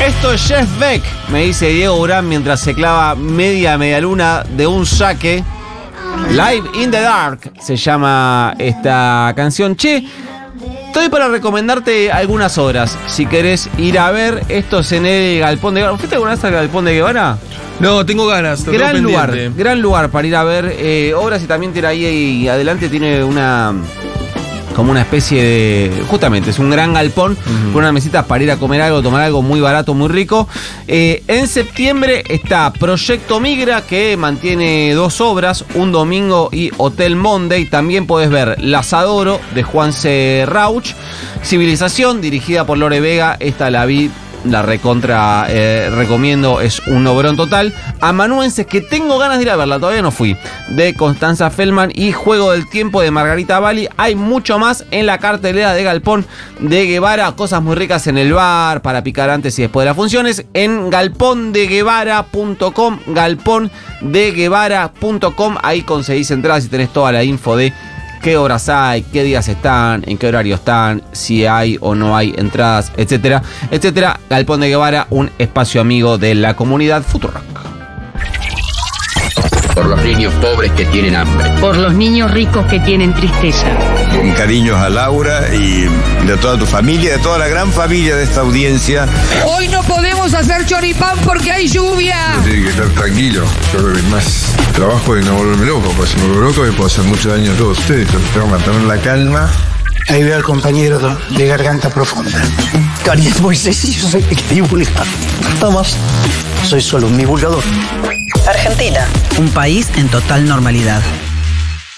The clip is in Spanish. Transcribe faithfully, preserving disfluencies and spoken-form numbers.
Esto es Jeff Beck, me dice Diego Urán mientras se clava media media luna de un saque. Live in the Dark se llama esta canción. Che, estoy para recomendarte algunas obras. Si querés ir a ver, esto es en el Galpón de Guevara. ¿Fuiste alguna vez al Galpón de Guevara? No, tengo ganas. Gran lugar, gran lugar para ir a ver eh, obras, y también tiene ahí, ahí adelante tiene una... como una especie de... justamente, es un gran galpón uh-huh. con unas mesitas para ir a comer algo, tomar algo muy barato, muy rico. Eh, en septiembre está Proyecto Migra, que mantiene dos obras, Un Domingo y Hotel Monday. También podés ver Las Adoro, de Juanse Rauch. Civilización, dirigida por Lore Vega. Esta la vi, la recontra eh, recomiendo, es un obrón total. Amanuenses, que tengo ganas de ir a verla, todavía no fui, de Constanza Feldman. Y Juego del Tiempo, de Margarita Bali. Hay mucho más en la cartelera de Galpón de Guevara, cosas muy ricas en el bar para picar antes y después de las funciones, en galpón de guevara punto com, galpón de guevara punto com. Ahí conseguís entradas y tenés toda la info de qué obras hay, qué días están, en qué horario están, si hay o no hay entradas, etcétera, etcétera. Galpón de Guevara, un espacio amigo de la comunidad Futurock. Por los niños pobres que tienen hambre. Por los niños ricos que tienen tristeza. Con cariños a Laura y de toda tu familia, de toda la gran familia de esta audiencia. Hoy no podemos hacer choripán porque hay lluvia. Tiene que estar tranquilo. Yo creo que más trabajo y no volverme loco. Porque si me vuelvo loco me puedo hacer mucho daño a todos ustedes. Entonces tengo que mantener la calma. Ahí veo al compañero de garganta profunda. Cariño, Moisés, y yo soy el que divulga. Tomás, soy solo un divulgador. Argentina. Un país en total normalidad.